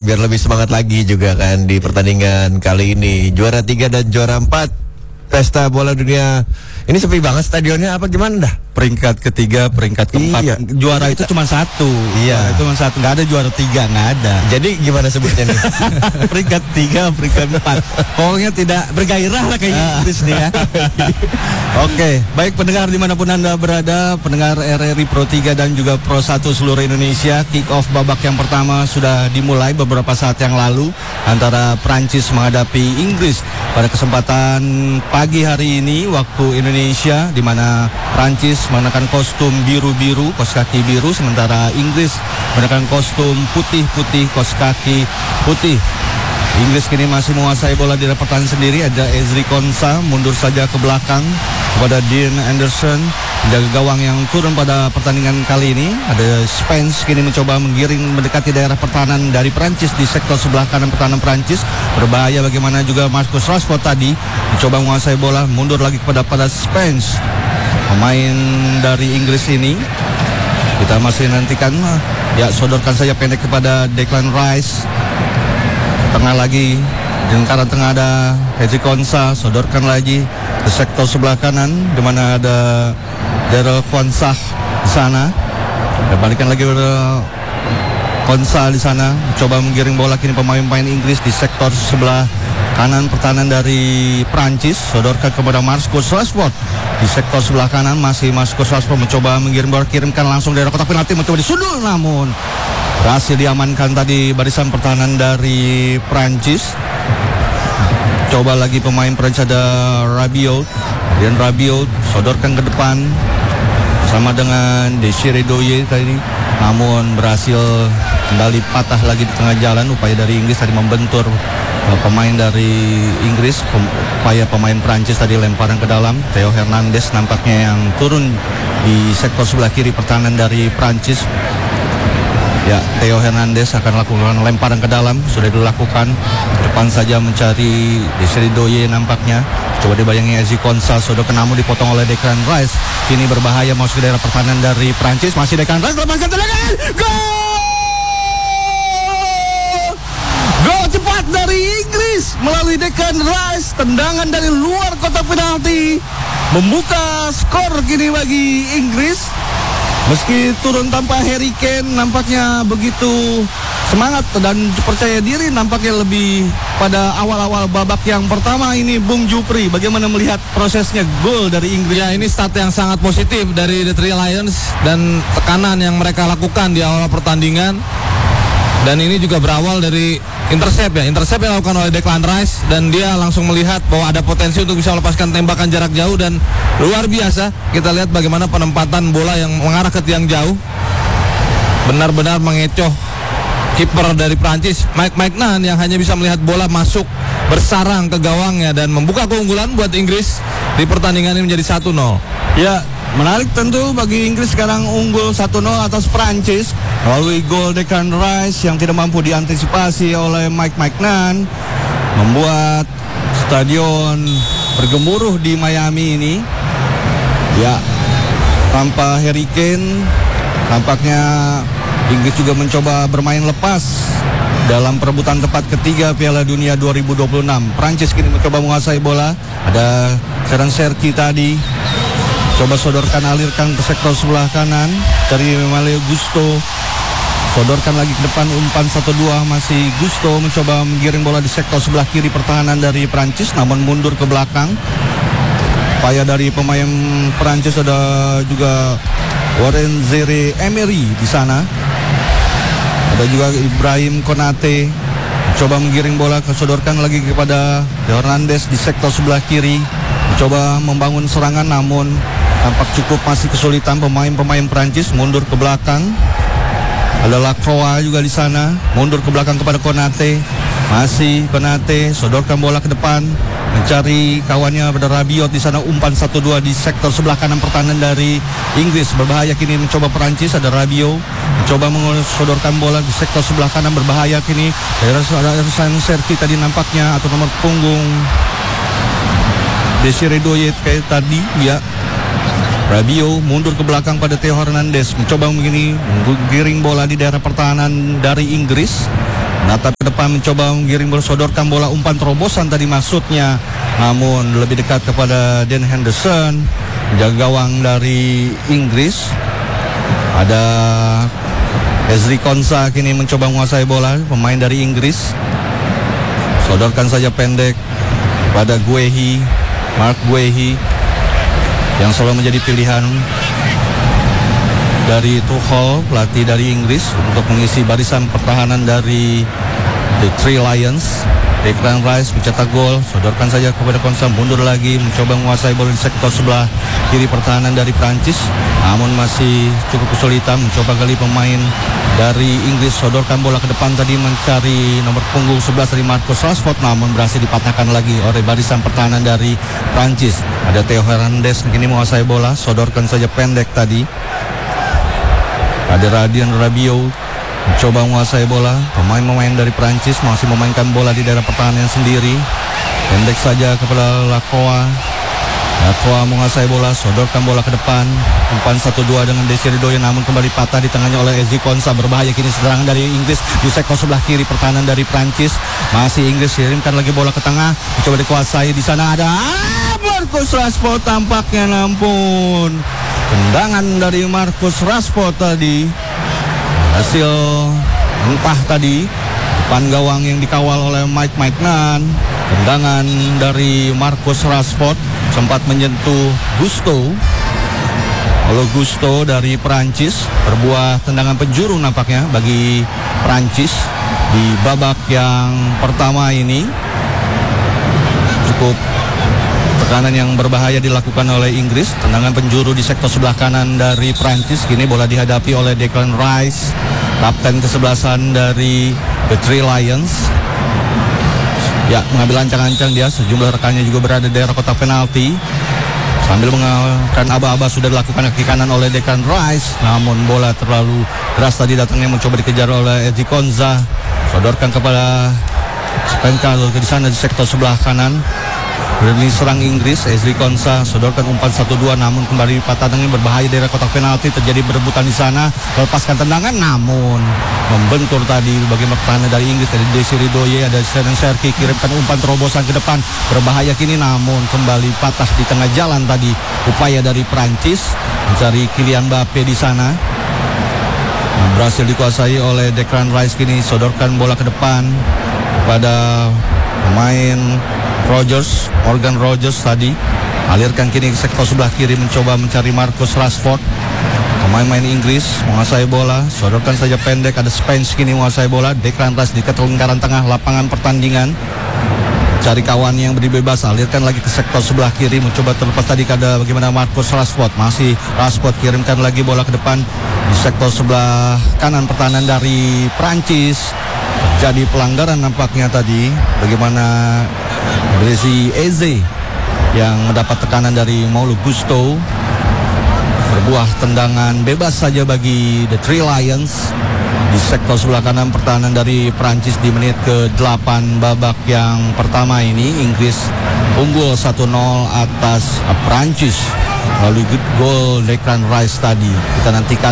biar lebih semangat lagi juga kan di pertandingan kali ini. Juara 3 dan juara 4 Pesta Bola Dunia. Ini sepi banget stadionnya apa gimana dah? Peringkat ketiga, peringkat keempat. Iya. Juara itu cuma satu. Iya. Itu cuma satu. Nggak ada juara 3, nggak ada. Jadi gimana sebutnya nih? Peringkat 3, peringkat 4. Pokoknya tidak bergairah lah kayak Inggris nih ya. Oke, baik pendengar dimanapun Anda berada, pendengar RRI Pro 3 dan juga Pro 1 seluruh Indonesia, kick off babak yang pertama sudah dimulai beberapa saat yang lalu antara Prancis menghadapi Inggris pada kesempatan pagi hari ini waktu Indonesia, di mana Prancis mengenakan kostum biru-biru, kaos kaki biru, sementara Inggris mengenakan kostum putih-putih, kaos kaki putih. Inggris kini masih menguasai bola di area pertahanan sendiri. Ada Ezri Konsa mundur saja ke belakang kepada Dean Anderson, penjaga gawang yang turun pada pertandingan kali ini. Ada Spence kini mencoba menggiring mendekati daerah pertahanan dari Prancis di sektor sebelah kanan pertahanan Prancis. Berbahaya bagaimana juga Marcus Rashford tadi mencoba menguasai bola, mundur lagi kepada Spence. Pemain dari Inggris ini kita masih nantikan. Ya, sodorkan saja pendek kepada Declan Rice. Tengah lagi, di lingkaran tengah ada Ezri Konsa, sodorkan lagi ke sektor sebelah kanan, di mana ada Daryl Quansah di sana. Dan balikan lagi kepada Konsa di sana, coba menggiring bola kini pemain-pemain Inggris di sektor sebelah kanan pertahanan dari Prancis, sodorkan kepada Marcus Rashford di sektor sebelah kanan. Masih Marcus Rashford mencoba menggiring bola, kirimkan langsung dari kotak penalti, mencoba disundul namun berhasil diamankan tadi barisan pertahanan dari Prancis. Coba lagi pemain Prancis ada Rabiot, dan Rabiot sodorkan ke depan sama dengan Desiree Douye tadi, namun berhasil kembali patah lagi di tengah jalan. Upaya dari Inggris tadi membentur pemain dari Inggris, upaya pemain Prancis tadi lemparan ke dalam. Theo Hernandez nampaknya yang turun di sektor sebelah kiri pertahanan dari Prancis. Ya, Theo Hernandez akan lakukan lemparan ke dalam, sudah dilakukan. Depan saja mencari Desiree Douye nampaknya. Coba dibayangi Ezri Konsa, sudah namun dipotong oleh Declan Rice. Kini berbahaya masuk ke daerah pertahanan dari Prancis. Masih Declan Rice, lepaskan tendangan. Gol! Gol cepat dari Inggris melalui Declan Rice. Tendangan dari luar kotak penalti membuka skor kini bagi Inggris. Meski turun tanpa Harry Kane, nampaknya begitu semangat dan percaya diri nampaknya lebih pada awal-awal babak yang pertama ini. Bung Jupri, bagaimana melihat prosesnya gol dari Inggris? Ya, ini start yang sangat positif dari The Three Lions dan tekanan yang mereka lakukan di awal pertandingan. Dan ini juga berawal dari intercept yang dilakukan oleh Declan Rice, dan dia langsung melihat bahwa ada potensi untuk bisa melepaskan tembakan jarak jauh, dan luar biasa kita lihat bagaimana penempatan bola yang mengarah ke tiang jauh benar-benar mengecoh kiper dari Prancis Mike Maignan yang hanya bisa melihat bola masuk bersarang ke gawangnya dan membuka keunggulan buat Inggris di pertandingan ini menjadi 1-0. Ya, menarik tentu bagi Inggris sekarang unggul 1-0 atas Prancis melalui gol Declan Rice yang tidak mampu diantisipasi oleh Mike Maignan, membuat stadion bergemuruh di Miami ini. Ya, tanpa Harry Kane tampaknya Inggris juga mencoba bermain lepas dalam perebutan tempat ketiga Piala Dunia 2026. Prancis kini mencoba menguasai bola. Ada Serang Serki tadi, coba sodorkan, alirkan ke sektor sebelah kanan dari Malo Gusto. Sodorkan lagi ke depan, umpan 1-2. Masih Gusto mencoba menggiring bola di sektor sebelah kiri pertahanan dari Prancis, namun mundur ke belakang. Upaya dari pemain Prancis, ada juga Warren Zaïre-Emery di sana. Ada juga Ibrahim Konate coba menggiring bola, kesodorkan lagi kepada Hernandez di sektor sebelah kiri, mencoba membangun serangan namun tampak cukup masih kesulitan pemain-pemain Prancis. Mundur ke belakang, ada Lacroix juga di sana, mundur ke belakang kepada Konate. Masih Konate sodorkan bola ke depan, mencari kawannya pada Rabiot di sana. Umpan 1-2 di sektor sebelah kanan pertahanan dari Inggris. Berbahaya kini mencoba Perancis, ada Rabiot mencoba mensodorkan bola di sektor sebelah kanan. Berbahaya kini daerah Serki tadi nampaknya, atau nomor punggung Desiree Douye kayak tadi ya. Rabiot mundur ke belakang pada Theo Hernandez, mencoba begini menggiring bola di daerah pertahanan dari Inggris. Natap ke depan mencoba menggiring bola, sodorkan bola umpan terobosan tadi maksudnya, namun lebih dekat kepada Dan Henderson, jaga gawang dari Inggris. Ada Ezri Konsa kini mencoba menguasai bola, pemain dari Inggris. Sodorkan saja pendek pada Guehi, Mark Guehi, yang selalu menjadi pilihan dari Tuchel, pelatih dari Inggris, untuk mengisi barisan pertahanan dari The Three Lions. Declan Rice mencetak gol, sodorkan saja kepada Konsa, mundur lagi, mencoba menguasai bola di sektor sebelah kiri pertahanan dari Prancis, namun masih cukup kesulitan. Mencoba kali pemain dari Inggris, sodorkan bola ke depan tadi mencari nomor punggung 11 dari Marcus Rashford, namun berhasil dipatahkan lagi oleh barisan pertahanan dari Prancis. Ada Theo Hernandez kini menguasai bola, sodorkan saja pendek tadi. Ada Radian Rabiot mencoba menguasai bola. Pemain-pemain dari Prancis masih memainkan bola di daerah pertahanan sendiri. Pendek saja kepada Lacroix. Lacroix menguasai bola, sodorkan bola ke depan. Umpan 1-2 dengan Desiree Doye, namun kembali patah di tengahnya oleh Ezri Konsa. Berbahaya kini serangan dari Inggris di sektor sebelah kiri pertahanan dari Prancis. Masih Inggris kirimkan lagi bola ke tengah, mencoba dikuasai. Di sana ada Marcus Rashford tampaknya, nampun. Tendangan dari Marcus Rashford tadi hasil entah tadi depan gawang yang dikawal oleh Mike Maignan. Tendangan dari Marcus Rashford sempat menyentuh Gusto. Kalau Gusto dari Prancis, berbuah tendangan penjuru nampaknya bagi Prancis di babak yang pertama ini. Cukup tekanan yang berbahaya dilakukan oleh Inggris. Tendangan penjuru di sektor sebelah kanan dari Prancis. Kini bola dihadapi oleh Declan Rice, kapten kesebelasan dari The Three Lions. Ya, mengambil ancang-ancang dia. Sejumlah rekannya juga berada di daerah kotak penalti. Sambil mengalahkan aba-aba sudah dilakukan kaki kanan oleh Declan Rice, namun bola terlalu keras tadi datangnya, mencoba dikejar oleh Ezri Konsa. Sodorkan kepada Spenka di sana di sektor sebelah kanan. Berani serang Inggris, Ezri Konsa sodorkan umpan 1-2, namun kembali patah dengan berbahaya dari kotak penalti. Terjadi berebutan di sana, melepaskan tendangan, namun membentur tadi bagaimana pertahanan dari Inggris. Ada Desiree Doye, ada Senan Serki, kirimkan umpan terobosan ke depan, berbahaya kini, namun kembali patah di tengah jalan tadi. Upaya dari Prancis mencari Kylian Mbappe di sana, berhasil dikuasai oleh Declan Rice. Kini sodorkan bola ke depan pada pemain Morgan Rogers tadi. Alirkan kini ke sektor sebelah kiri, mencoba mencari Marcus Rashford. Pemain-pemain Inggris menguasai bola, sodorkan saja pendek. Ada Spence kini menguasai bola. Declan Rice di lingkaran tengah lapangan pertandingan, cari kawan yang beri bebas, alirkan lagi ke sektor sebelah kiri, mencoba terlepas tadi ada bagaimana Marcus Rashford. Masih Rashford kirimkan lagi bola ke depan di sektor sebelah kanan pertahanan dari Prancis. Jadi pelanggaran nampaknya tadi, bagaimana Rezi Eze yang mendapat tekanan dari Mauro Gusto. Berbuah tendangan bebas saja bagi The Three Lions di sektor sebelah kanan pertahanan dari Prancis di menit ke-8 babak yang pertama ini. Inggris unggul 1-0 atas Prancis melalui gol Declan Rice tadi. Kita nantikan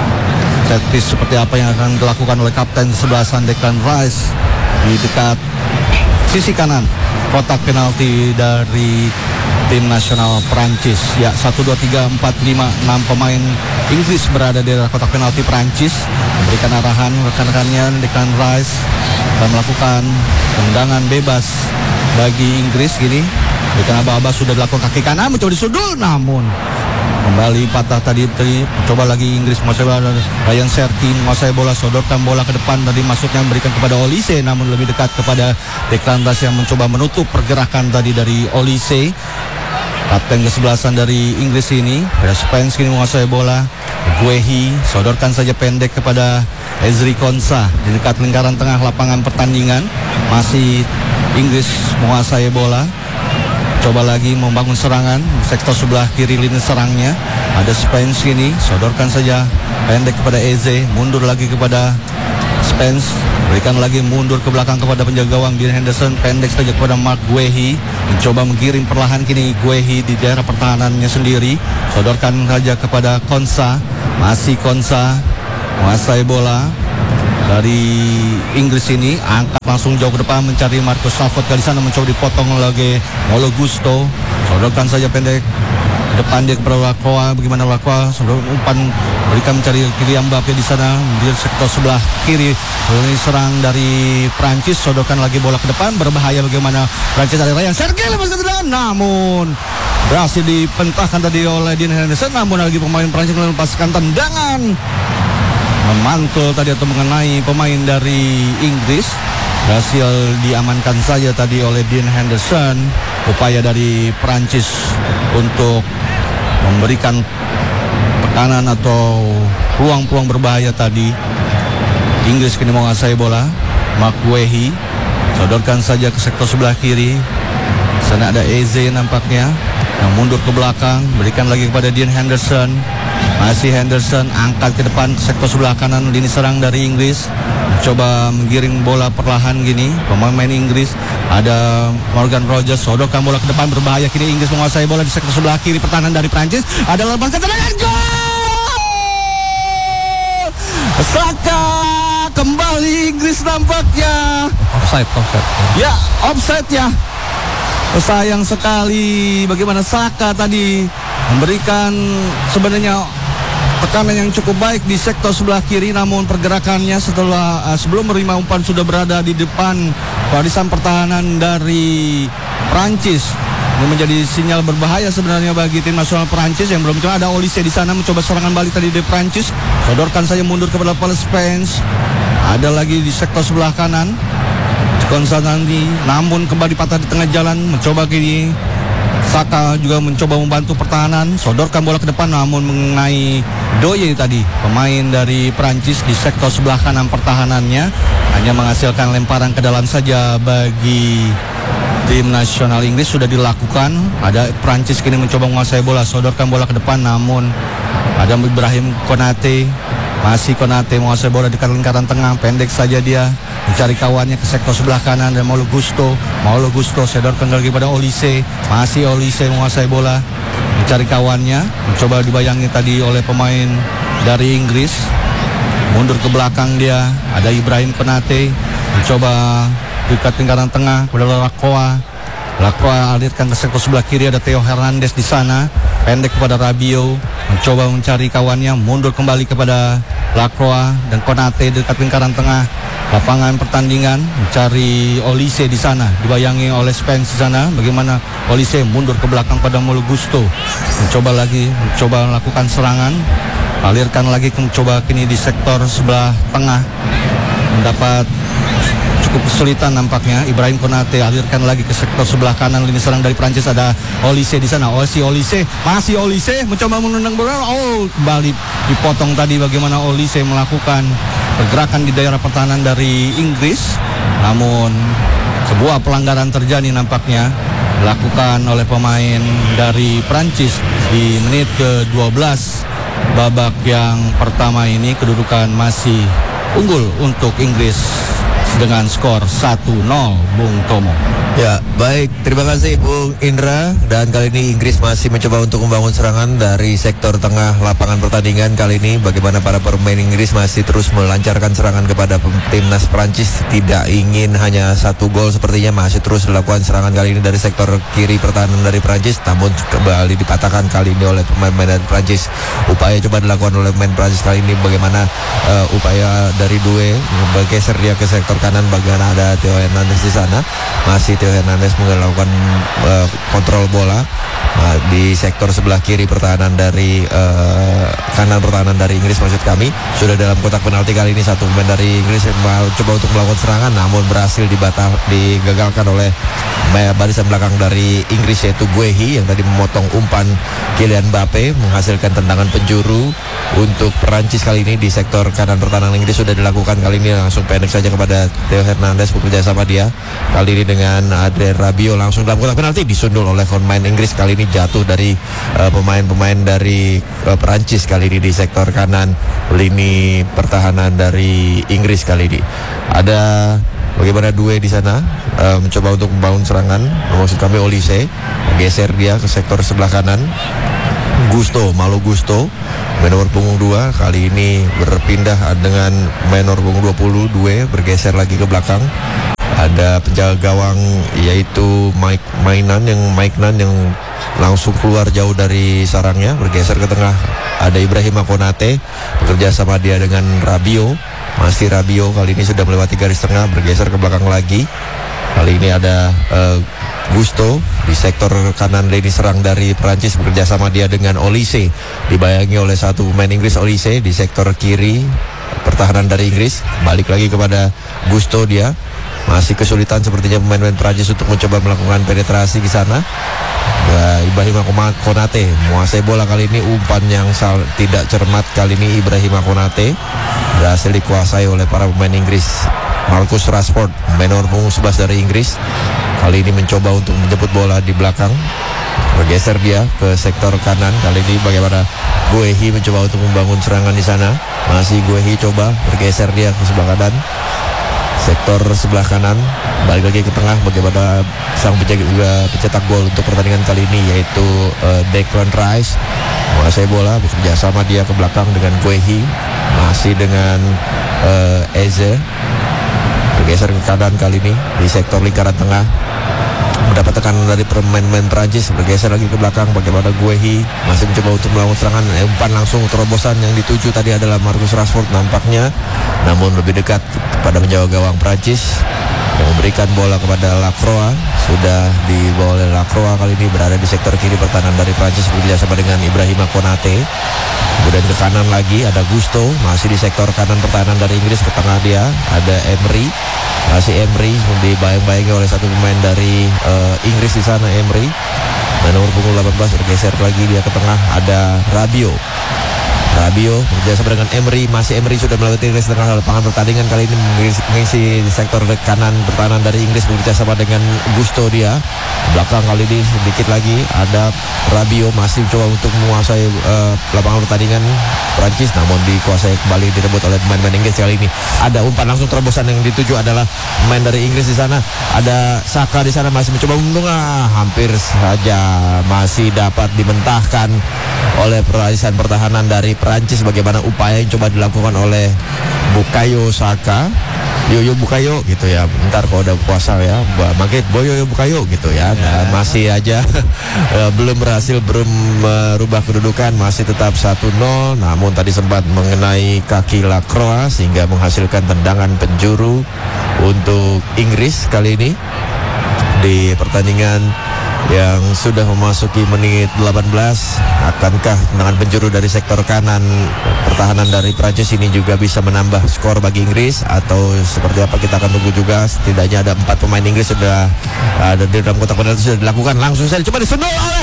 set piece seperti apa yang akan dilakukan oleh kapten kesebelasan Declan Rice di dekat sisi kanan kotak penalti dari tim nasional Prancis. Ya, 1, 2, 3, 4, 5, 6 pemain Inggris berada di daerah kotak penalti Prancis, memberikan arahan rekan-rekannya. Declan Rice akan melakukan tendangan bebas bagi Inggris. Gini, dengan aba-aba sudah dilakukan kaki kanan, mencoba disudul, namun kembali patah tadi. Coba lagi Inggris menguasai bola. Ryan Serkin menguasai bola, sodorkan bola ke depan tadi, maksudnya memberikan kepada Olise, namun lebih dekat kepada Declan Rice yang mencoba menutup pergerakan tadi dari Olise, kapten kesebelasan dari Inggris ini. Ada Spence kini menguasai bola. Guehi sodorkan saja pendek kepada Ezri Konsa di dekat lingkaran tengah lapangan pertandingan. Masih Inggris menguasai bola. Coba lagi membangun serangan sektor sebelah kiri lini serangnya. Ada Spence ini, sodorkan saja pendek kepada Eze, mundur lagi kepada Spence, berikan lagi mundur ke belakang kepada penjaga gawang Dean Henderson, pendek saja kepada Mark Guehi, mencoba menggiring perlahan kini Guehi di daerah pertahanannya sendiri, sodorkan saja kepada Konsa. Masih Konsa menguasai bola. dari Inggris ini angkat langsung jauh ke depan mencari Marcus Rashford, kali sana mencoba dipotong lagi Malo Gusto, sodorkan saja pendek ke depan dia kepada Lacroix. Bagaimana Lacroix sodor umpan berikan mencari kiri Mbappe di sana di sektor sebelah kiri. Ini serang dari Prancis, sodorkan lagi bola ke depan, berbahaya bagaimana Prancis ada Ryan Sergei lepas ke tendangan, namun berhasil dipentahkan tadi oleh Dean Henderson. Namun lagi pemain Prancis melepaskan tendangan memantul tadi atau mengenai pemain dari Inggris. Berhasil diamankan saja tadi oleh Dean Henderson. Upaya dari Prancis untuk memberikan tekanan atau peluang-peluang berbahaya tadi. Inggris kini menguasai bola. Mark Wehi sodorkan saja ke sektor sebelah kiri. Sana ada Eze nampaknya yang mundur ke belakang, berikan lagi kepada Dean Henderson. Masih Henderson angkat ke depan ke sektor sebelah kanan, lini serang dari Inggris. Coba menggiring bola perlahan gini pemain Inggris. Ada Morgan Rogers, sodorkan bola ke depan, berbahaya kini Inggris menguasai bola di sektor sebelah kiri. Pertahanan dari Prancis ada lepas tendangan, gol! Saka kembali Inggris nampaknya. Offside. Ya, offside ya. Sayang sekali bagaimana Saka tadi memberikan sebenarnya tekanan yang cukup baik di sektor sebelah kiri, namun pergerakannya setelah sebelum menerima umpan sudah berada di depan barisan pertahanan dari Prancis. Ini menjadi sinyal berbahaya sebenarnya bagi tim nasional Prancis yang belum coba. Ada Olise di sana mencoba serangan balik tadi di Prancis. Sodorkan saja mundur kepada Paul Spence. Ada lagi di sektor sebelah kanan Konstantin, namun kembali patah di tengah jalan. Mencoba kini Saka juga mencoba membantu pertahanan, sodorkan bola ke depan namun mengenai Doye tadi, pemain dari Prancis di sektor sebelah kanan pertahanannya. Hanya menghasilkan lemparan ke dalam saja bagi tim nasional Inggris. Sudah dilakukan. Ada Prancis kini mencoba menguasai bola, sodorkan bola ke depan namun ada Ibrahim Konate. Masih Konate menguasai bola di lingkaran tengah, pendek saja dia mencari kawannya ke sektor sebelah kanan dan Malo Gusto sodorkan lagi pada Olise. Masih Olise menguasai bola, mencari kawannya, mencoba dibayangi tadi oleh pemain dari Inggris. Mundur ke belakang dia, ada Ibrahim Konate mencoba dekat lingkaran tengah kepada Lacroix alirkan ke sektor sebelah kiri, ada Theo Hernandez di sana, pendek kepada Rabiot, mencoba mencari kawannya, mundur kembali kepada Lacroix dan Konate dekat lingkaran tengah lapangan pertandingan, mencari Olise di sana, dibayangi oleh Spence di sana. Bagaimana Olise mundur ke belakang pada Malo Gusto, mencoba melakukan serangan, alirkan lagi, mencoba kini di sektor sebelah tengah, mendapat cukup kesulitan nampaknya. Ibrahim Konate alirkan lagi ke sektor sebelah kanan lini serang dari Prancis, ada Olise di sana. Masih Olise mencoba menendang bola. Kembali dipotong tadi. Bagaimana Olise melakukan pergerakan di daerah pertahanan dari Inggris, namun sebuah pelanggaran terjadi nampaknya dilakukan oleh pemain dari Prancis di menit ke-12 babak yang pertama ini. Kedudukan masih unggul untuk Inggris dengan skor 1-0, Bung Tomo. Ya, baik. Terima kasih Bung Indra. Dan kali ini Inggris masih mencoba untuk membangun serangan dari sektor tengah lapangan pertandingan. Kali ini bagaimana para pemain Inggris masih terus melancarkan serangan kepada timnas Prancis. Tidak ingin hanya satu gol, sepertinya masih terus dilakukan serangan kali ini dari sektor kiri pertahanan dari Prancis. Namun kembali dipatahkan kali ini oleh pemain-pemain dari Prancis. Upaya coba dilakukan oleh pemain Prancis kali ini, bagaimana upaya dari Due bergeser dia ke sektor kanan. Bagaimana ada Theo Hernandez di sana. Masih Theo Hernandez melakukan kontrol bola di sektor sebelah kiri pertahanan dari kanan pertahanan dari Inggris, maksud kami. Sudah dalam kotak penalti kali ini satu pemain dari Inggris coba untuk melakukan serangan, namun berhasil digagalkan oleh barisan belakang dari Inggris, yaitu Guehi yang tadi memotong umpan Kylian Mbappe, menghasilkan tendangan penjuru untuk Perancis kali ini di sektor kanan pertahanan Inggris. Sudah dilakukan kali ini, langsung pendek saja kepada Theo Hernandez, bekerja sama dia kali ini dengan Adrien Rabiot. Langsung dalam kotak penalti disundul oleh pemain Inggris. Kali ini jatuh dari pemain-pemain dari Perancis kali ini di sektor kanan lini pertahanan dari Inggris. Kali ini ada bagaimana Due di sana mencoba untuk membangun serangan, maksud kami Olise geser dia ke sektor sebelah kanan Malo Gusto, main nomor punggung 2 kali ini berpindah dengan main nomor punggung 22 bergeser lagi ke belakang. Ada penjaga gawang yaitu Mike Nan yang langsung keluar jauh dari sarangnya, bergeser ke tengah. Ada Ibrahima Konate bekerja sama dia dengan Rabiot. Masih Rabiot kali ini sudah melewati garis tengah, bergeser ke belakang lagi. Kali ini ada Gusto di sektor kanan lini serang dari Prancis, bekerja sama dia dengan Olise. Dibayangi oleh satu pemain Inggris, Olise. Di sektor kiri pertahanan dari Inggris, balik lagi kepada Gusto dia. Masih kesulitan sepertinya pemain-pemain Prancis untuk mencoba melakukan penetrasi di sana. Ibrahima Konate menguasai bola kali ini, umpan yang tidak cermat kali ini. Ibrahima Konate berhasil dikuasai oleh para pemain Inggris. Marcus Rashford, pemain nomor punggung 11 dari Inggris, kali ini mencoba untuk menjemput bola di belakang. Bergeser dia ke sektor kanan. Kali ini bagaimana Guehi mencoba untuk membangun serangan di sana. Masih Guehi coba bergeser dia ke sebelah kanan. Sektor sebelah kanan, balik lagi ke tengah. Bagaimana sang pencetak gol untuk pertandingan kali ini yaitu Declan Rice menguasai bola, bekerja sama dia ke belakang dengan Guehi. Masih dengan Eze, bergeser ke kanan kali ini di sektor lingkaran tengah. Mendapat tekanan dari pemain-pemain Prancis, bergeser lagi ke belakang. Bagaimana Guehi masih mencoba untuk melakukan serangan. Umpan langsung terobosan yang dituju tadi adalah Marcus Rashford nampaknya, namun lebih dekat kepada penjaga gawang Prancis yang memberikan bola kepada Lacroix. Sudah dibawa oleh Lacroix kali ini, berada di sektor kiri pertahanan dari Prancis, bekerja sama dengan Ibrahima Konate. Kemudian ke kanan lagi ada Gusto, masih di sektor kanan pertahanan dari Inggris. Ke tengah dia ada Emery, masih Emery dibayang-bayangi oleh satu pemain dari Inggris di sana, Emery. Dan nomor punggung 18 bergeser lagi dia ke tengah, ada Rabiot berjasa dengan Emery. Masih Emery sudah melewati garis tengah lapangan pertandingan, kali ini mengisi di sektor kanan pertahanan dari Inggris, bekerja sama dengan Gusto dia. Belakang kali ini sedikit lagi ada Rabiot, masih coba untuk menguasai lapangan pertandingan Prancis, namun dikuasai kembali, direbut oleh pemain Inggris. Kali ini ada umpan langsung terobosan yang dituju adalah pemain dari Inggris di sana. Ada Saka di sana, masih mencoba hampir saja masih dapat dimentahkan oleh barisan pertahanan dari Prancis. Bagaimana upaya yang coba dilakukan oleh Bukayo Saka, Yoyo Bukayo gitu ya. Bentar kalau udah puasa ya, makin Boyo Bukayo gitu ya. Dan masih aja belum merubah kedudukan, masih tetap 1-0. Namun tadi sempat mengenai kaki Lacroix sehingga menghasilkan tendangan penjuru untuk Inggris kali ini di pertandingan yang sudah memasuki menit 18. Akankah tendangan penjuru dari sektor kanan pertahanan dari Prancis ini juga bisa menambah skor bagi Inggris, atau seperti apa, kita akan tunggu juga. Setidaknya ada 4 pemain Inggris sudah ada di dalam kotak penalti, sudah dilakukan. Langsung saja coba disundul oleh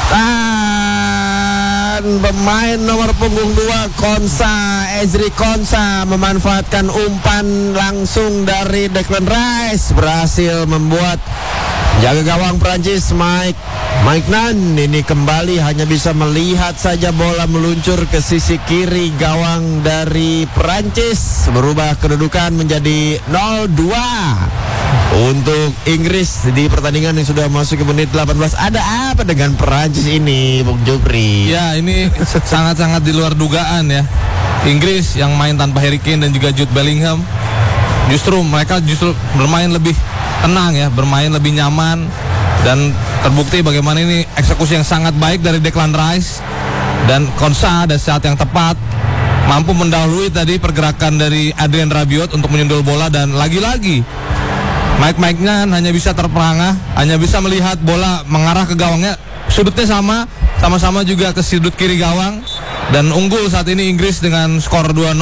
pemain nomor punggung 2 Ezri Konsa memanfaatkan umpan langsung dari Declan Rice, berhasil membuat jaga gawang Prancis Mike Nan ini kembali hanya bisa melihat saja bola meluncur ke sisi kiri gawang dari Prancis, berubah kedudukan menjadi 0-2 untuk Inggris di pertandingan yang sudah masuk ke menit 18. Ada apa dengan Prancis ini, Bung Jupri? Ya, ini sangat-sangat di luar dugaan ya. Inggris yang main tanpa Harry Kane dan juga Jude Bellingham, mereka bermain lebih tenang ya, bermain lebih nyaman, dan terbukti bagaimana ini eksekusi yang sangat baik dari Declan Rice dan Konsa. Ada saat yang tepat mampu mendahului tadi pergerakan dari Adrien Rabiot untuk menyundul bola, dan lagi-lagi Mike Nan hanya bisa terperangah, hanya bisa melihat bola mengarah ke gawangnya, sudutnya sama-sama juga ke sudut kiri gawang, dan unggul saat ini Inggris dengan skor 2-0.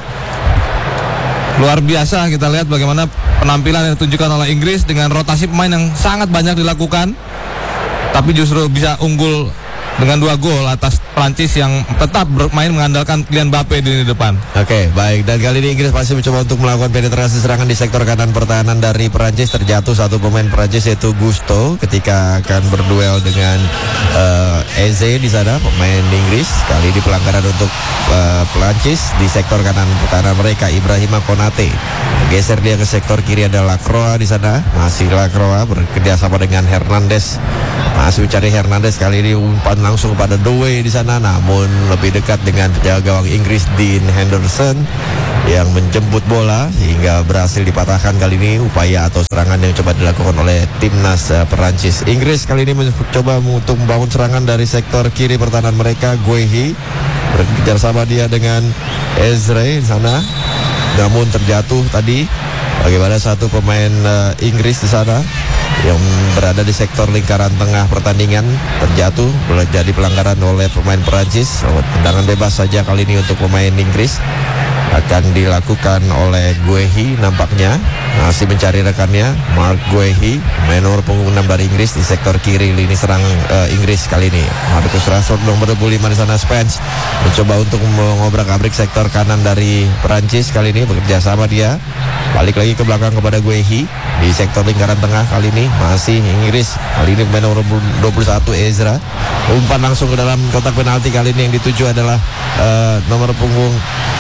Luar biasa kita lihat bagaimana penampilan yang ditunjukkan oleh Inggris dengan rotasi pemain yang sangat banyak dilakukan, tapi justru bisa unggul dengan 2 gol atas Prancis yang tetap bermain mengandalkan Kylian Mbappe di depan. Oke, baik. Dan kali ini Inggris masih mencoba untuk melakukan penetrasi serangan di sektor kanan pertahanan dari Prancis. Terjatuh satu pemain Prancis yaitu Gusto ketika akan berduel dengan Eze di sana, pemain Inggris. Kali ini pelanggaran untuk Prancis di sektor kanan pertahanan mereka. Ibrahima Konate geser dia ke sektor kiri, ada Lacroix di sana. Masih Lacroix bekerja sama dengan Hernandez. Masih mencari Hernandez, kali ini umpan langsung pada Doe di sana, namun lebih dekat dengan penjaga gawang Inggris Dean Henderson yang menjemput bola hingga berhasil dipatahkan. Kali ini upaya atau serangan yang coba dilakukan oleh timnas Perancis. Inggris kali ini mencoba untuk membangun serangan dari sektor kiri pertahanan mereka. Guehi berkejar sama dia dengan Ezre di sana, namun terjatuh tadi. Bagaimana satu pemain Inggris di sana yang berada di sektor lingkaran tengah pertandingan terjatuh, jadi pelanggaran oleh pemain Perancis. Tendangan bebas saja kali ini untuk pemain Inggris akan dilakukan oleh Guehi, nampaknya masih mencari rekannya. Mark Guehi, main nomor punggung 6 dari Inggris di sektor kiri lini serang Inggris kali ini. Marcus Rashford nomor 25 di sana. Spence mencoba untuk mengobrak-abrik sektor kanan dari Perancis, kali ini bekerja sama dia. Balik lagi ke belakang kepada Guehi di sektor lingkaran tengah, kali ini masih Inggris. Kali ini pemain nomor 21 Ezra. Umpan langsung ke dalam kotak penalti, kali ini yang dituju adalah nomor punggung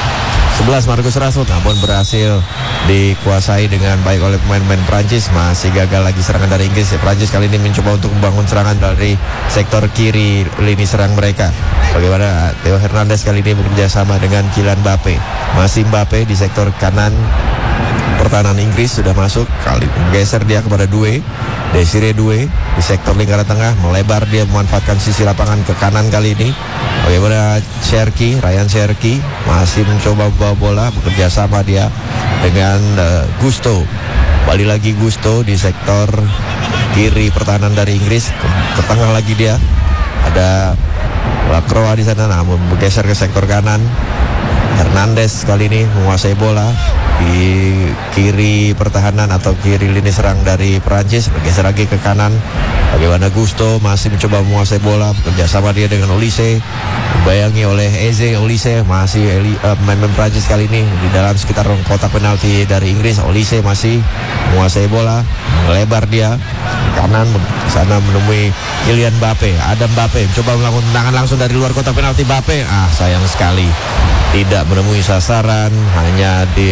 11 Marcus Rashford, namun berhasil dikuasai dengan baik oleh pemain-pemain Prancis. Masih gagal lagi serangan dari Inggris. Prancis kali ini mencoba untuk membangun serangan dari sektor kiri lini serang mereka. Bagaimana Theo Hernandez kali ini bekerja sama dengan Kylian Mbappe. Masih Mbappe di sektor kanan pertahanan Inggris sudah masuk, kali geser dia kepada Desiree Doué di sektor lingkaran tengah, melebar dia memanfaatkan sisi lapangan ke kanan kali ini. Bagaimana Ryan Cherki masih mencoba membawa bola, bekerja sama dia dengan Gusto. Balik lagi Gusto di sektor kiri pertahanan dari Inggris, ke tengah lagi dia. Ada Lacroix di sana, namun bergeser ke sektor kanan. Hernandez kali ini menguasai bola di kiri pertahanan atau kiri lini serang dari Perancis, bergeser lagi ke kanan. Bagaimana Gusto masih mencoba menguasai bola, bekerja sama dia dengan Olise, dibayangi oleh Eze. Olise masih pemain Perancis kali ini di dalam sekitar kotak penalti dari Inggris. Olise masih menguasai bola, melebar dia kanan, sana menemui Kylian Mbappe. Ada Mbappe coba melakukan tendangan langsung dari luar kotak penalti. Mbappe sayang sekali tidak menemui sasaran, hanya di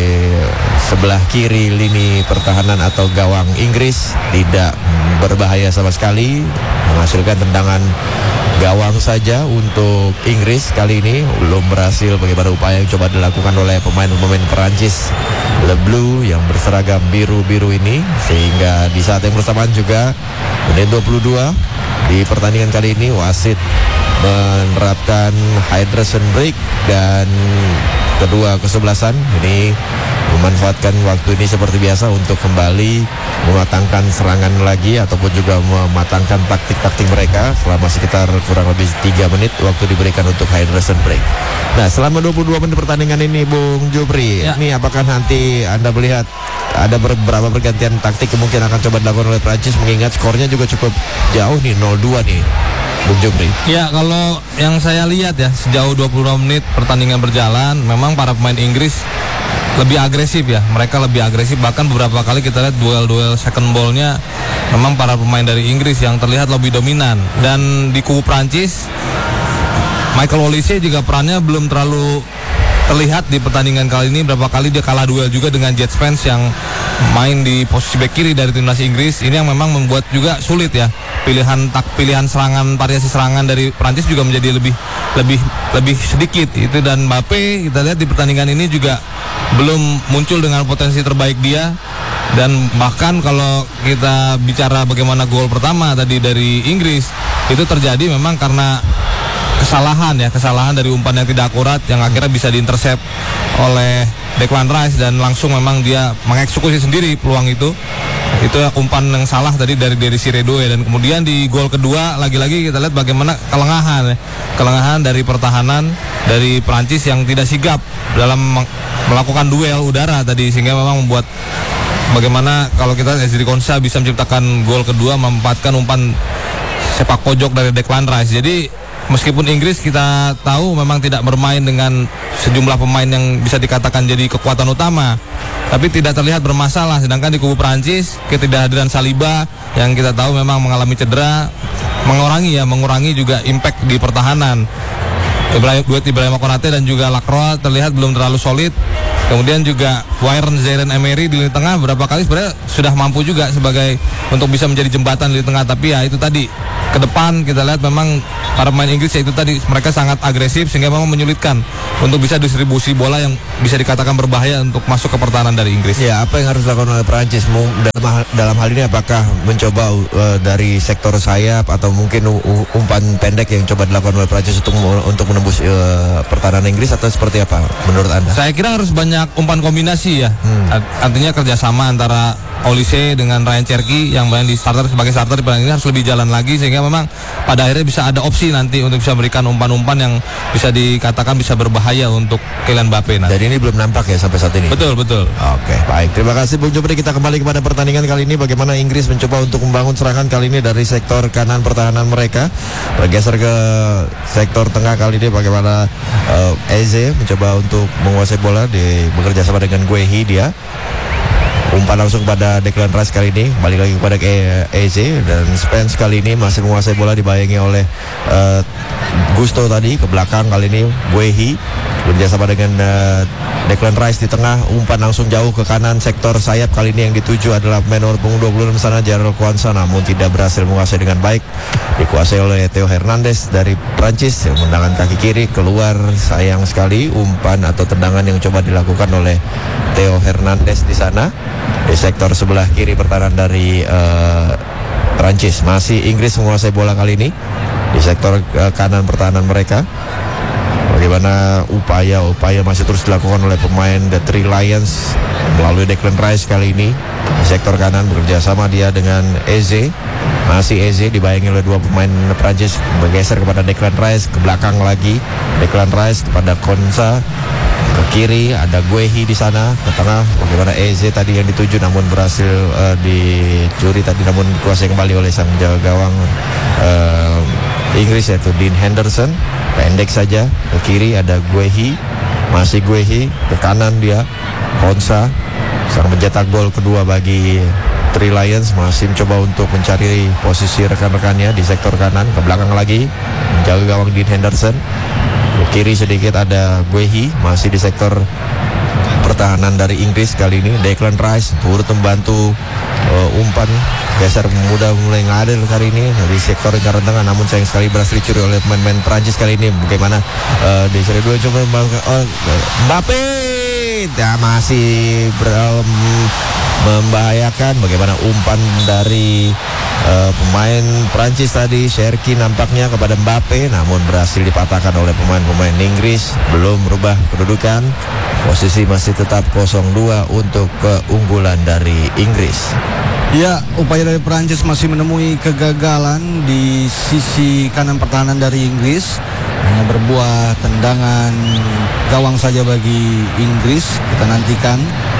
sebelah kiri lini pertahanan atau gawang Inggris. Tidak berbahaya sama sekali, menghasilkan tendangan gawang saja untuk Inggris. Kali ini belum berhasil bagaimana upaya yang coba dilakukan oleh pemain-pemain Perancis Le Bleu yang berseragam biru-biru ini, sehingga di saat yang bersamaan juga menit 22 di pertandingan kali ini wasit menerapkan hydration break, dan kedua kesebelasan ini memanfaatkan waktu ini seperti biasa untuk kembali mematangkan serangan lagi ataupun juga mematangkan taktik-taktik mereka selama sekitar kurang lebih 3 menit waktu diberikan untuk hydration break. Nah, selama 22 menit pertandingan ini Bung Jupri, ini apakah nanti Anda melihat ada beberapa pergantian taktik kemungkinan akan coba dilakukan oleh Prancis, mengingat skornya juga cukup jauh nih, 0-2 nih Bung Jupri? Ya, kalau yang saya lihat ya, sejauh 22 menit pertandingan berjalan, memang para pemain Inggris lebih agresif ya. Mereka lebih agresif, bahkan beberapa kali kita lihat duel-duel second ball-nya memang para pemain dari Inggris yang terlihat lebih dominan. Dan di kubu Prancis, Michael Olise juga perannya belum terlalu terlihat di pertandingan kali ini. Berapa kali dia kalah duel juga dengan Jet Spence yang main di posisi bek kiri dari timnas Inggris. Ini yang memang membuat juga sulit ya. Pilihan serangan, variasi serangan dari Prancis juga menjadi lebih sedikit itu. Dan Mbappe kita lihat di pertandingan ini juga belum muncul dengan potensi terbaik dia. Dan bahkan kalau kita bicara bagaimana gol pertama tadi dari Inggris, itu terjadi memang karena kesalahan dari umpan yang tidak akurat yang akhirnya bisa diintercept oleh Declan Rice, dan langsung memang dia mengeksekusi sendiri peluang itu umpan yang salah tadi dari Desiree Doué. Dan kemudian di gol kedua lagi-lagi kita lihat bagaimana kelengahan dari pertahanan dari Prancis yang tidak sigap dalam melakukan duel udara tadi, sehingga memang membuat bagaimana kalau kita Ezri Konsa bisa menciptakan gol kedua memanfaatkan umpan sepak pojok dari Declan Rice. Jadi meskipun Inggris kita tahu memang tidak bermain dengan sejumlah pemain yang bisa dikatakan jadi kekuatan utama, tapi tidak terlihat bermasalah. Sedangkan di kubu Prancis, ketidakhadiran Saliba yang kita tahu memang mengalami cedera mengurangi juga impact di pertahanan. Ibrahim Konate dan juga Lacroix terlihat belum terlalu solid. Kemudian juga Warren Zaire Emery di lini tengah berapa kali sebenarnya sudah mampu juga sebagai untuk bisa menjadi jembatan di lini tengah, tapi ya itu tadi ke depan kita lihat memang para pemain Inggris ya itu tadi mereka sangat agresif sehingga memang menyulitkan untuk bisa distribusi bola yang bisa dikatakan berbahaya untuk masuk ke pertahanan dari Inggris. Ya, apa yang harus dilakukan oleh Prancis dalam hal ini, apakah mencoba dari sektor sayap atau mungkin umpan pendek yang coba dilakukan oleh Prancis untuk menembus pertahanan Inggris, atau seperti apa menurut Anda? Saya kira harus banyak umpan kombinasi ya. Artinya kerjasama antara Olise dengan Ryan Cherki yang main di sebagai starter di pertandingan ini harus lebih jalan lagi sehingga memang pada akhirnya bisa ada opsi nanti untuk bisa memberikan umpan-umpan yang bisa dikatakan bisa berbahaya untuk Kylian Mbappe. Dan ini belum nampak ya sampai saat ini. Betul. Oke, baik. Terima kasih Bung Jupri. Kita kembali kepada pertandingan kali ini. Bagaimana Inggris mencoba untuk membangun serangan kali ini dari sektor kanan pertahanan mereka. Bergeser ke sektor tengah kali ini. Bagaimana Eze mencoba untuk menguasai bola bekerja sama dengan Guehi dia. Umpan langsung pada Declan Rice kali ini, balik lagi kepada Eze, dan Spence kali ini masih menguasai bola dibayangi oleh Gusto tadi ke belakang kali ini Guehi bekerjasama dengan Declan Rice di tengah, umpan langsung jauh ke kanan sektor sayap kali ini yang dituju adalah pemain nomor punggung 26 sana Jarrell Quansah, namun tidak berhasil menguasai dengan baik, dikuasai oleh Theo Hernandez dari Prancis yang menggunakan kaki kiri keluar. Sayang sekali umpan atau tendangan yang coba dilakukan oleh Theo Hernandez di sana di sektor sebelah kiri pertahanan dari Prancis. Masih Inggris menguasai bola kali ini di sektor kanan pertahanan mereka. Bagaimana upaya masih terus dilakukan oleh pemain The Three Lions melalui Declan Rice kali ini di sektor kanan bekerja sama dia dengan Eze. Masih Eze dibayangi oleh dua pemain Prancis, bergeser kepada Declan Rice, ke belakang lagi Declan Rice kepada Konsa, ke kiri ada Guehi di sana, ke tengah bagaimana Eze tadi yang dituju namun berhasil dicuri tadi, namun dikuasai kembali oleh sang jaga gawang Inggris yaitu Dean Henderson. Pendek saja ke kiri ada Guehi, masih Guehi, ke kanan dia Konsa, sang mencetak gol kedua bagi Three Lions, masih mencoba untuk mencari posisi rekan-rekannya di sektor kanan, ke belakang lagi menjaga gawang Dean Henderson. Ke kiri sedikit ada Guehi, masih di sektor pertahanan dari Inggris kali ini Declan Rice turut membantu umpan geser mulai ngadir kali ini dari sektor lingkaran tengah, namun sayang sekali berhasil dicuri oleh pemain Prancis kali ini. Bagaimana di seri 2 coba Mbappe masih membahayakan. Bagaimana umpan dari pemain Prancis tadi Cherki nampaknya kepada Mbappe, namun berhasil dipatahkan oleh pemain-pemain Inggris. Belum berubah kedudukan, posisi masih tetap 0-2 untuk keunggulan dari Inggris. Ya, upaya dari Prancis masih menemui kegagalan di sisi kanan pertahanan dari Inggris. Hanya berbuah tendangan gawang saja bagi Inggris. Kita nantikan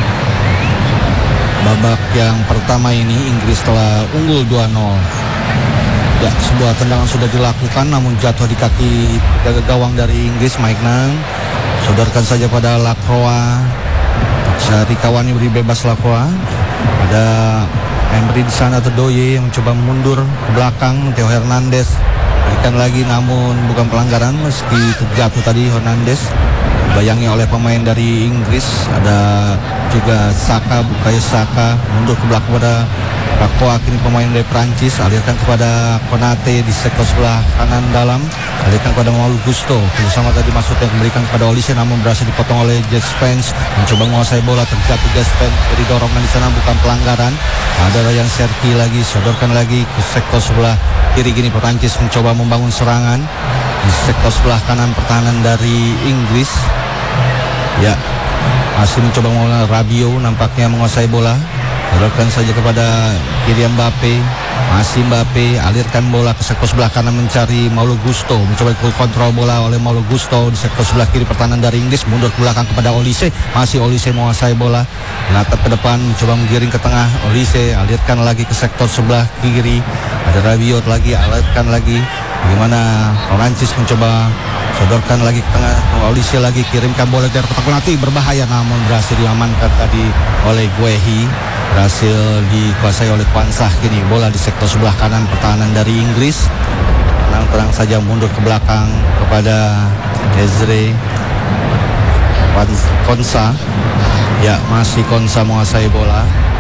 babak yang pertama ini Inggris telah unggul 2-0. Ya, sebuah tendangan sudah dilakukan namun jatuh di kaki gawang dari Inggris, Mike Nang. Sodorkan saja pada Lacroix. Cari kawannya beri bebas Lacroix. Ada Emery di sana, Doye yang mencoba mundur ke belakang. Theo Hernandez berikan lagi namun bukan pelanggaran meski terjatuh tadi Hernandez. Dibayangi oleh pemain dari Inggris, ada juga Bukayo Saka mundur ke belakang pada Lacroix. Kini pemain dari Prancis alirkan kepada Konate di sektor sebelah kanan dalam, alirkan kepada Mauro Gusto. Bersama tadi masuk yang diberikan kepada Olise namun berhasil dipotong oleh Jed Spence. Mencoba menguasai bola, terjatuh Jed Spence, beri dorongan di sana bukan pelanggaran. Ada Ryan Cherki lagi, sodorkan lagi ke sektor sebelah kiri. Gini Prancis mencoba membangun serangan di sektor sebelah kanan pertahanan dari Inggris. Ya, masih mencoba menguasai Rabiot, nampaknya menguasai bola. Sodorkan saja kepada kiri Mbappe. Masih Mbappe, alirkan bola ke sektor sebelah kanan mencari Mauro Gusto. Mencoba kontrol bola oleh Mauro Gusto di sektor sebelah kiri pertahanan dari Inggris. Mundur ke belakang kepada Olise. Masih Olise menguasai bola. Menatap ke depan, mencoba menggiring ke tengah. Olise alirkan lagi ke sektor sebelah kiri. Ada Rabiot lagi, alirkan lagi. Bagaimana Prancis mencoba sodorkan lagi ke tengah. Olise lagi kirimkan bola dari kotak penalti, berbahaya namun berhasil diamankan tadi oleh Guehi. Berhasil dikuasai oleh Quansah. Kini bola di sektor sebelah kanan pertahanan dari Inggris. Tenang saja mundur ke belakang kepada Desire. Konsa. Ya, masih Konsa menguasai bola.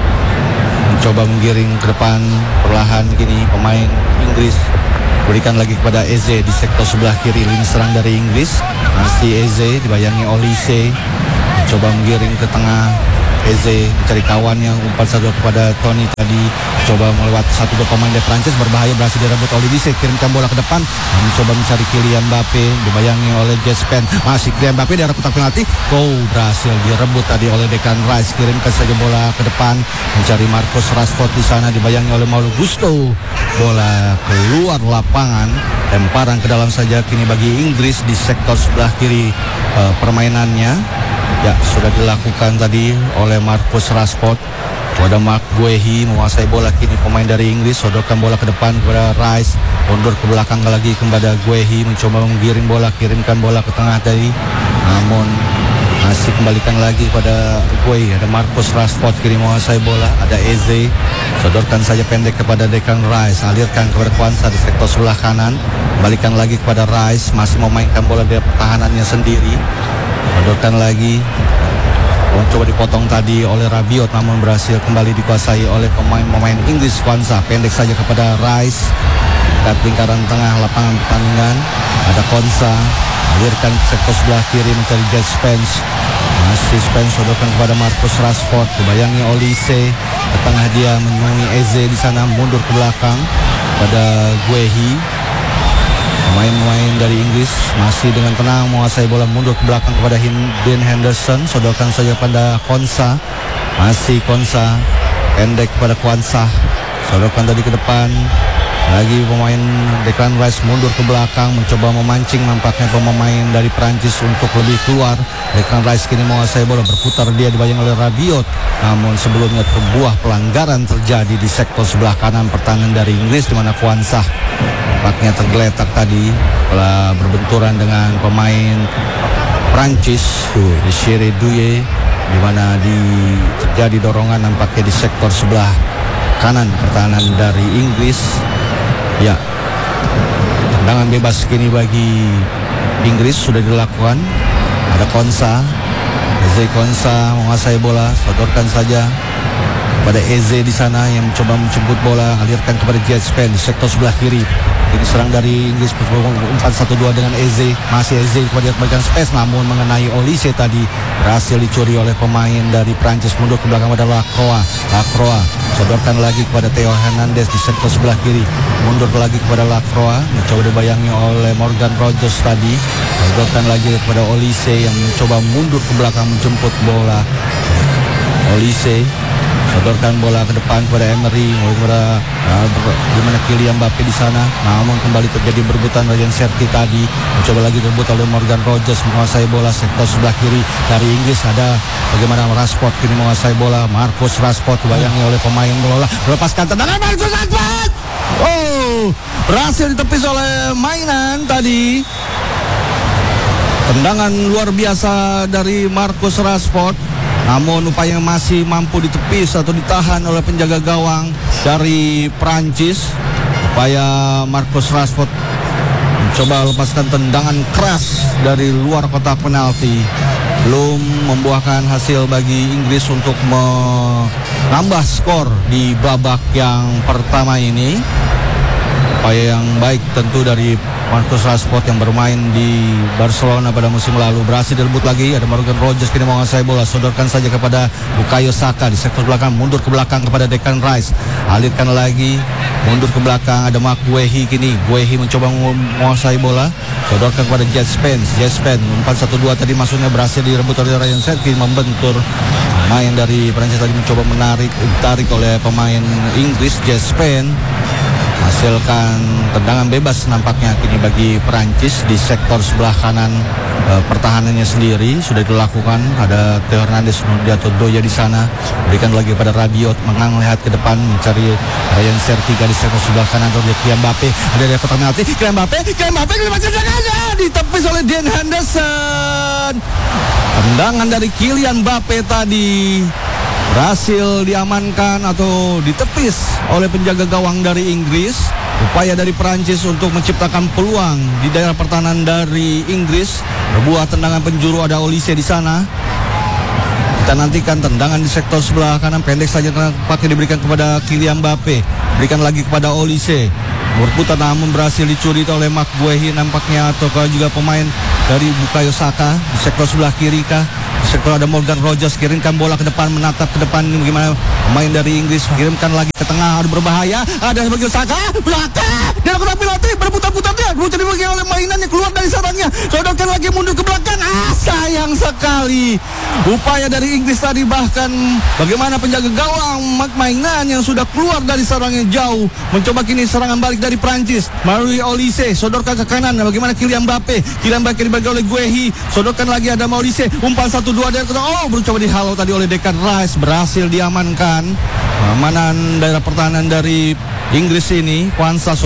Mencoba menggiring ke depan perlahan gini pemain Inggris. Berikan lagi kepada Eze di sektor sebelah kiri, lini serang dari Inggris. Masih Eze dibayangi Olise. Mencoba menggiring ke tengah. Eze mencari kawannya, umpan satu kepada Tony tadi, coba melewati satu dua pemain dari Prancis, berbahaya, berhasil direbut oleh Olise, kirimkan bola ke depan, mencoba mencari Kylian Mbappe, dibayangi oleh Jespen, masih Kylian Mbappe di arah kotak penalti, berhasil direbut tadi oleh Declan Rice, kirimkan saja bola ke depan, mencari Marcus Rashford di sana, dibayangi oleh Malo Gusto, bola keluar lapangan, lemparan ke dalam saja kini bagi Inggris di sektor sebelah kiri permainannya. Ya, sudah dilakukan tadi oleh Marcus Rashford. Kepada Mark Guehi menguasai bola kini pemain dari Inggris, sodorkan bola ke depan kepada Rice, mundur ke belakang lagi kepada Guehi, mencoba menggiring bola, kirimkan bola ke tengah tadi, namun masih kembalikan lagi kepada Guehi. Ada Marcus Rashford kini menguasai bola, ada Eze, sodorkan saja pendek kepada Declan Rice, alirkan kepada Kwanza di sektor sebelah kanan, kembalikan lagi kepada Rice, masih memainkan bola dari pertahanannya sendiri. Sodorkan lagi, coba dipotong tadi oleh Rabiot, namun berhasil kembali dikuasai oleh pemain Inggris. Kwanza pendek saja kepada Rice, dekat lingkaran tengah lapangan pertandingan. Ada Konsa, alirkan ke sektor sebelah kiri mencari Jet Spence. Masih Spence, sodorkan kepada Marcus Rashford, dibayangi Olise, ke tengah dia menemui Eze di sana, mundur ke belakang pada Guehi. Pemain-pemain dari Inggris masih dengan tenang menguasai bola, mundur ke belakang kepada Dean Henderson, sodorkan saja pada Konsa, masih Konsa, pendek kepada Kwanza, sodorkan tadi ke depan, lagi pemain Declan Rice mundur ke belakang, mencoba memancing nampaknya pemain dari Prancis untuk lebih keluar. Declan Rice kini menguasai bola, berputar dia dibayang oleh Rabiot, namun sebelumnya sebuah pelanggaran terjadi di sektor sebelah kanan pertahanan dari Inggris, di mana Kwanza nampaknya tergeletak tadi setelah berbenturan dengan pemain Prancis di Shire Douye, di mana terjadi dorongan nampaknya di sektor sebelah kanan pertahanan dari Inggris. Ya, tendangan bebas kini bagi Inggris sudah dilakukan. Ada Konsa, Eze Konsa menguasai bola, sodorkan saja pada Eze di sana yang mencoba menjemput bola, alirkan kepada Jet Spence di sektor sebelah kiri. Ini serang dari Inggris, umpan 1-2 dengan Eze, masih Eze kepada bagian space, namun mengenai Olise tadi, berhasil dicuri oleh pemain dari Prancis, mundur ke belakang pada Lacroix, sodorkan lagi kepada Theo Hernandez di sektor sebelah kiri, mundur lagi kepada Lacroix, mencoba dibayangi oleh Morgan Rogers tadi, sodorkan lagi kepada Olise yang mencoba mundur ke belakang menjemput bola. Olise sodorkan bola ke depan kepada Emery, kepada di mana Kylian Mbappe di sana, namun kembali terjadi berebutan. Ryan Serki tadi mencoba lagi direbut oleh Morgan Rogers, menguasai bola sektor sebelah kiri dari Inggris. Ada bagaimana Rashford kini menguasai bola, Marcus Rashford dibayangi oleh pemain bola, melepaskan tendangan Marcus Rashford, berhasil ditepis oleh mainan tadi. Tendangan luar biasa dari Marcus Rashford, namun upaya masih mampu ditepis atau ditahan oleh penjaga gawang dari Prancis. Upaya Marcus Rashford mencoba lepaskan tendangan keras dari luar kotak penalti, belum membuahkan hasil bagi Inggris untuk menambah skor di babak yang pertama ini. Upaya yang baik tentu dari Marcus Rashford yang bermain di Barcelona pada musim lalu. Berhasil direbut lagi, ada Morgan Rogers kini menguasai bola, sodorkan saja kepada Bukayo Saka di sektor belakang, mundur ke belakang kepada Declan Rice, alirkan lagi, mundur ke belakang, ada Mark Guehi kini. Guehi mencoba menguasai bola, sodorkan kepada Jet Spence, umpan 1-2 tadi masuknya berhasil direbut oleh Ryan Serki, membentur main dari Prancis tadi, mencoba ditarik oleh pemain Inggris. Jet Spence hasilkan tendangan bebas nampaknya kini bagi Prancis di sektor sebelah kanan pertahanannya sendiri sudah dilakukan. Ada Theo Hernandez, Nurdiato Doya di sana, berikan lagi pada Rabiot, lihat ke depan mencari Ryan Sertiga di sektor sebelah kanan. Kylian Mbappe ada di kotak penalti, Kylian Mbappe ditepis oleh Dean Henderson. Tendangan dari Kylian Mbappe tadi berhasil diamankan atau ditepis oleh penjaga gawang dari Inggris. Upaya dari Perancis untuk menciptakan peluang di daerah pertahanan dari Inggris. Berbuah tendangan penjuru, ada Olise di sana. Kita nantikan tendangan di sektor sebelah kanan, pendek saja pakai diberikan kepada Kylian Mbappe. Berikan lagi kepada Olise. Berputar namun berhasil dicuri oleh Mark Guehi nampaknya, atau juga pemain dari Bukayo Saka. Di sektor sebelah kiri kah? Di sektor ada Morgan Rogers, kirimkan bola ke depan, menatap ke depan. Ini bagaimana pemain dari Inggris, kirimkan lagi ke tengah, ada berbahaya, ada Bukayo Saka, belakang, dia lakukan penalti, berputar-putar dia, berusaha dibagi oleh mainannya, keluar dari sarangnya, sodorkan lagi mundur ke belakang. Sayang sekali upaya dari Inggris tadi, bahkan bagaimana penjaga gawang mainan yang sudah keluar dari sarangnya jauh, mencoba kini serangan balik dari Prancis melalui Olise, sodorkan ke kanan, bagaimana Kylian Mbappe dibagi oleh Guehi, sodorkan lagi ada Olise, umpan 1-2 dari berucoba dihalau tadi oleh Declan Rice, berhasil diamankan. Amanan daerah pertahanan dari Inggris ini, Kwanza